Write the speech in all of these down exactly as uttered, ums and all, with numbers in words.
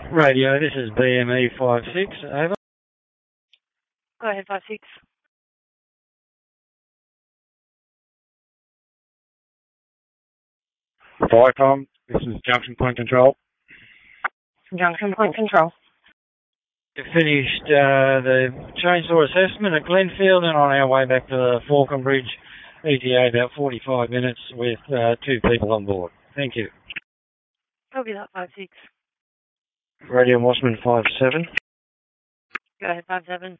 Radio, this is B M E five six, over. Go ahead, five six. Viacom, this is Junction Point Control. Junction Point Control. We finished uh, the chainsaw assessment at Glenfield and on our way back to the Falcon Bridge E T A, about forty-five minutes with uh, two people on board. Thank you. Copy that, five six. Radio Mossman five seven. Go ahead, five seven.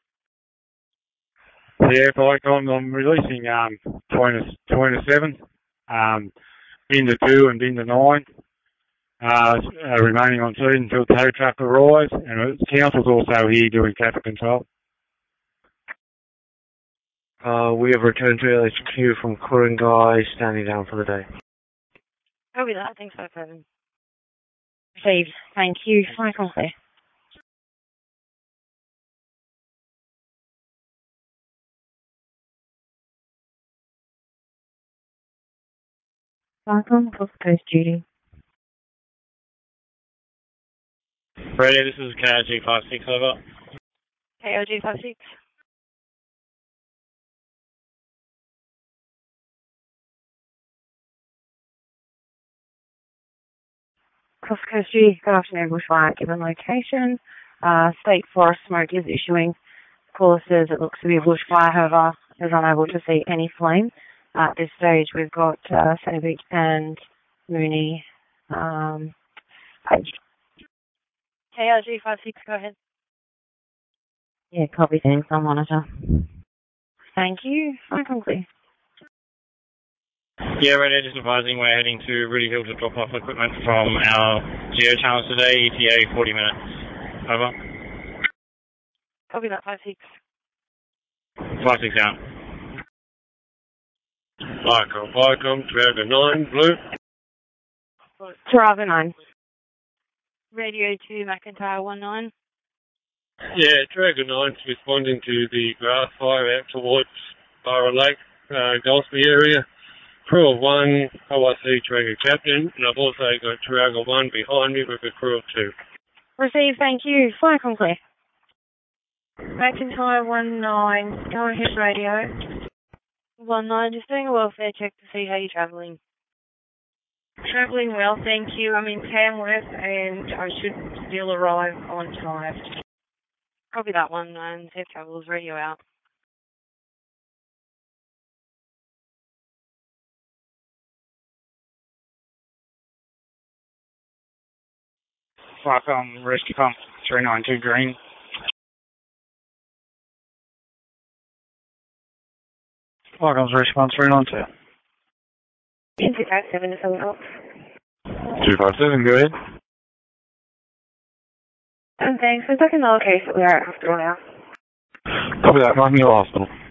Yeah, Viacom, I'm releasing um, twenty-seven, um, into two and into nine. Uh, uh, remaining on scene until tow truck arrives, and the council's also here doing traffic control. Uh, we have returned to H Q from Ku-ring-gai, standing down for the day. Copy that, thanks, five seven. Received, thank you. Michael. Welcome, Gulf Coast Duty. Radio, this is K O G five six, over. K O G five six. Gulf Coast Duty, good afternoon, bushfire, given location. Uh, State Forest Smoke is issuing. Caller says it looks to be a bushfire, however, is unable to see any flame. At this stage, we've got uh, Sunny Beach and Mooney um, paged. K R G five six, go ahead. Yeah, copy, thanks, I'll monitor. Thank you. I'm complete. Yeah, radio, just advising we're heading to Rudy Hill to drop off equipment from our geo channels today, E T A forty minutes. Over. Copy that, five six. five six out. Viacom, Viacom, Dragon nine, blue. Taraga nine. Radio two, McIntyre one nine. Yeah, Dragon nine's responding to the grass fire out towards Barra Lake, uh, Goldsby area. Crew of one, O I C Taraga Captain, and I've also got Taraga one behind me with a crew of two. Receive, thank you. Fire complete. McIntyre one nine, go ahead, radio. one nine, just doing a welfare check to see how you're travelling. Travelling well, thank you. I'm in Tamworth and I should still arrive on time. Copy that one, and safe travels, radio out. Viacom, Rescue Pump three nine two Green. Viacom's Rescue Pump three nine two. two five seven to seven off. two five seven, go ahead. And thanks. We're back in the case that we are at hospital now. Copy that, I'm in the hospital.